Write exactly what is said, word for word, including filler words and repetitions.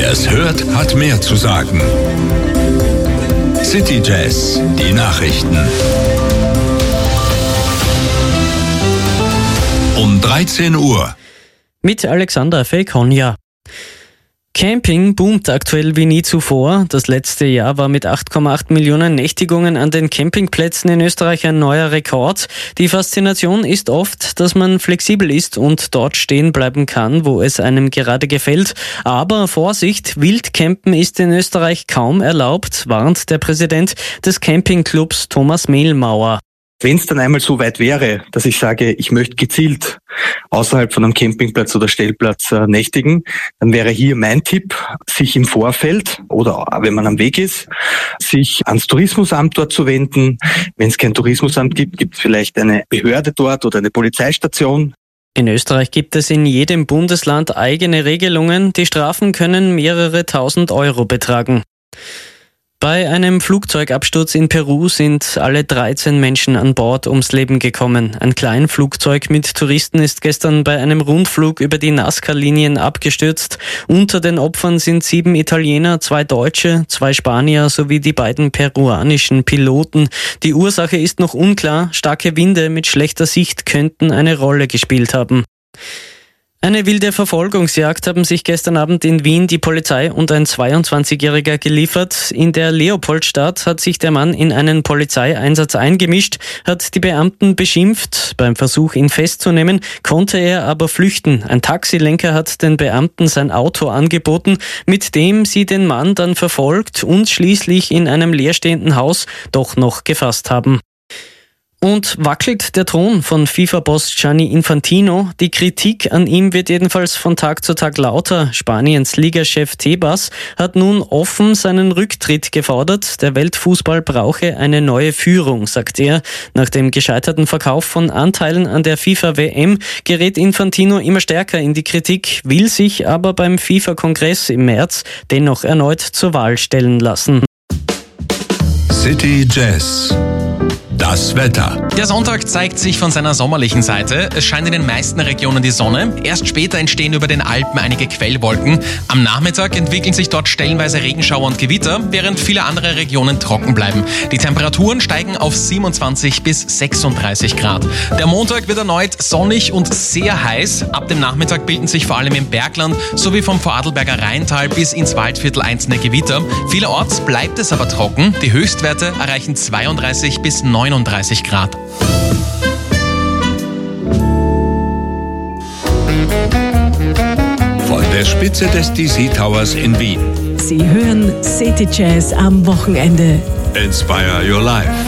Wer es hört, hat mehr zu sagen. City Jazz, die Nachrichten. Um dreizehn Uhr. Mit Alexander Fekonja. Camping boomt aktuell wie nie zuvor. Das letzte Jahr war mit acht Komma acht Millionen Nächtigungen an den Campingplätzen in Österreich ein neuer Rekord. Die Faszination ist oft, dass man flexibel ist und dort stehen bleiben kann, wo es einem gerade gefällt. Aber Vorsicht, Wildcampen ist in Österreich kaum erlaubt, warnt der Präsident des Campingclubs Thomas Mehlmauer. Wenn es dann einmal so weit wäre, dass ich sage, ich möchte gezielt außerhalb von einem Campingplatz oder Stellplatz äh, nächtigen, dann wäre hier mein Tipp, sich im Vorfeld oder wenn man am Weg ist, sich ans Tourismusamt dort zu wenden. Wenn es kein Tourismusamt gibt, gibt es vielleicht eine Behörde dort oder eine Polizeistation. In Österreich gibt es in jedem Bundesland eigene Regelungen. Die Strafen können mehrere tausend Euro betragen. Bei einem Flugzeugabsturz in Peru sind alle dreizehn Menschen an Bord ums Leben gekommen. Ein Kleinflugzeug mit Touristen ist gestern bei einem Rundflug über die Nazca-Linien abgestürzt. Unter den Opfern sind sieben Italiener, zwei Deutsche, zwei Spanier sowie die beiden peruanischen Piloten. Die Ursache ist noch unklar. Starke Winde mit schlechter Sicht könnten eine Rolle gespielt haben. Eine wilde Verfolgungsjagd haben sich gestern Abend in Wien die Polizei und ein zweiundzwanzigjähriger geliefert. In der Leopoldstadt hat sich der Mann in einen Polizeieinsatz eingemischt, hat die Beamten beschimpft. Beim Versuch, ihn festzunehmen, konnte er aber flüchten. Ein Taxilenker hat den Beamten sein Auto angeboten, mit dem sie den Mann dann verfolgt und schließlich in einem leerstehenden Haus doch noch gefasst haben. Und wackelt der Thron von FIFA-Boss Gianni Infantino? Die Kritik an ihm wird jedenfalls von Tag zu Tag lauter. Spaniens Ligachef Tebas hat nun offen seinen Rücktritt gefordert. Der Weltfußball brauche eine neue Führung, sagt er. Nach dem gescheiterten Verkauf von Anteilen an der FIFA-W M gerät Infantino immer stärker in die Kritik, will sich aber beim FIFA-Kongress im März dennoch erneut zur Wahl stellen lassen. City Jazz. Das Wetter. Der Sonntag zeigt sich von seiner sommerlichen Seite. Es scheint in den meisten Regionen die Sonne. Erst später entstehen über den Alpen einige Quellwolken. Am Nachmittag entwickeln sich dort stellenweise Regenschauer und Gewitter, während viele andere Regionen trocken bleiben. Die Temperaturen steigen auf siebenundzwanzig bis sechsunddreißig Grad. Der Montag wird erneut sonnig und sehr heiß. Ab dem Nachmittag bilden sich vor allem im Bergland sowie vom Vorarlberger Rheintal bis ins Waldviertel einzelne Gewitter. Vielerorts bleibt es aber trocken. Die Höchstwerte erreichen zweiunddreißig bis neununddreißig Grad. Von der Spitze des D C Towers in Wien. Sie hören City Jazz am Wochenende. Inspire your life.